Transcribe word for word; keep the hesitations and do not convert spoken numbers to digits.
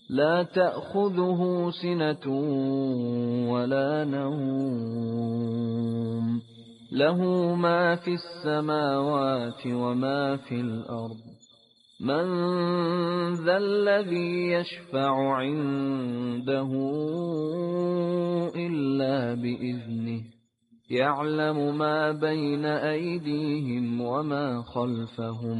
لا تأخذه سنة ولا نوم، له ما في السماوات وما في الأرض. من ذا الذي يشفع عنده إلا بإذنه، يعلم ما بين أيديهم وما خلفهم